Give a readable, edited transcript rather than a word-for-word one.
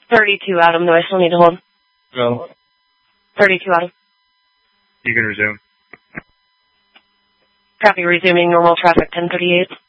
32 Adam, do I still need to hold? No. 32 Adam. You can resume. Copy, resuming normal traffic 1038.